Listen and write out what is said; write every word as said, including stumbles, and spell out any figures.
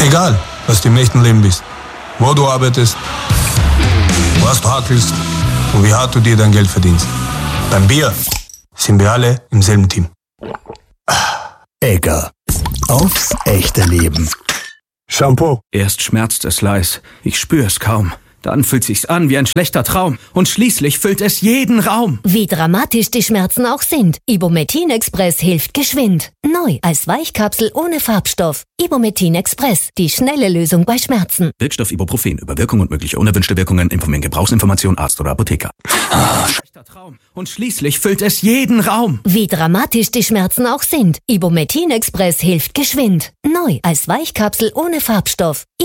Egal, was du im echten Leben bist, wo du arbeitest, was du hackelst und wie hart du dir dein Geld verdienst. Beim Bier sind wir alle im selben Team. Egger. Aufs echte Leben. Shampoo. Erst schmerzt es leis, ich spür's kaum. Dann fühlt sich's an wie ein schlechter Traum. Und schließlich füllt es jeden Raum. Wie dramatisch die Schmerzen auch sind, Ibumetin Express hilft geschwind. Neu als Weichkapsel ohne Farbstoff. Ibumetin Express, die schnelle Lösung bei Schmerzen. Wirkstoff Ibuprofen. Über Wirkung und mögliche unerwünschte Wirkungen informieren Gebrauchsinformation Arzt oder Apotheker. Ah, schlechter Traum. Und schließlich füllt es jeden Raum. Wie dramatisch die Schmerzen auch sind, Ibumetin Express hilft geschwind. Neu als Weichkapsel ohne Farbstoff.